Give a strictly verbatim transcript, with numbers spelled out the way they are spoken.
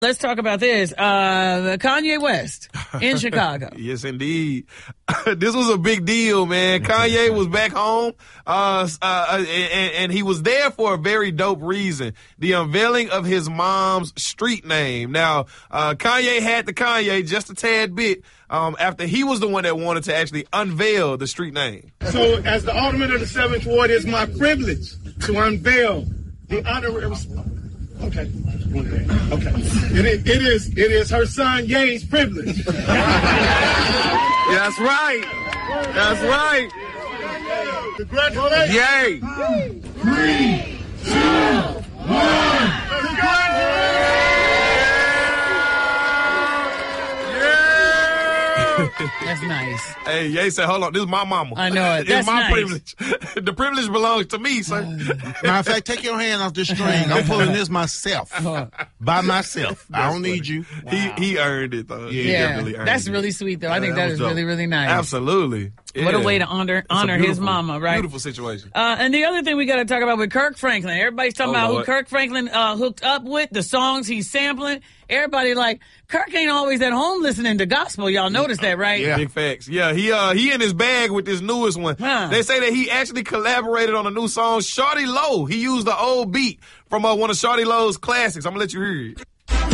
Let's talk about this. Uh, Kanye West in Chicago. Yes, indeed. This was a big deal, man. Kanye was back home, uh, uh, and, and he was there for a very dope reason. The unveiling of his mom's street name. Now, uh, Kanye had the Kanye just a tad bit um, after he was the one that wanted to actually unveil the street name. So, as the alderman of the seventh Ward, it's my privilege to unveil the honorary... Okay. Okay. It is, it is, it is her son Ye's privilege. That's right. That's right. Congratulations. Yay. Three, two, one. That's nice. Hey, Ye said, hold on, this is my mama. I know it. It's That's my nice. privilege. The privilege belongs to me, sir. Matter of fact, take your hand off the string. I'm pulling this myself. By myself. I don't need you. Wow. He he earned it, though. He Yeah, definitely earned that's it. really sweet, though. I think that that was is dope. really, really nice. Absolutely. What a Yeah. way to honor It's a honor his beautiful, mama, right? Beautiful situation. Uh, and the other thing we got to talk about with Kirk Franklin. Everybody's talking Oh, about Lord. who Kirk Franklin uh, hooked up with, the songs he's sampling. Everybody like, Kirk ain't always at home listening to gospel. Y'all notice that, right? Yeah. Big facts. Yeah, he uh he in his bag with this newest one. Huh. They say that he actually collaborated on a new song, Shawty Low. He used the old beat from uh, one of Shawty Low's classics. I'm gonna let you hear it.